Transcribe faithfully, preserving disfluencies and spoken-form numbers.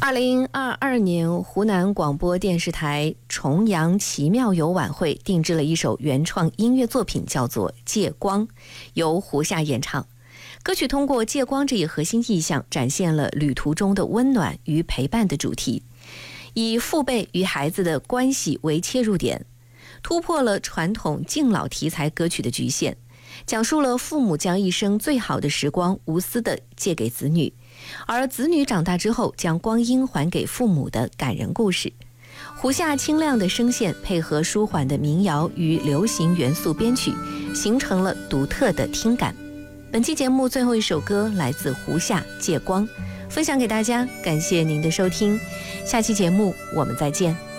二零二二年，湖南广播电视台重阳奇妙游晚会定制了一首原创音乐作品，叫做《借光》，由胡夏演唱。歌曲通过借光这一核心意象，展现了旅途中的温暖与陪伴的主题，以父辈与孩子的关系为切入点，突破了传统敬老题材歌曲的局限，讲述了父母将一生最好的时光无私地借给子女，而子女长大之后将光阴还给父母的感人故事。胡夏清亮的声线配合舒缓的民谣与流行元素编曲，形成了独特的听感。本期节目最后一首歌来自胡夏《借光》，分享给大家，感谢您的收听，下期节目我们再见。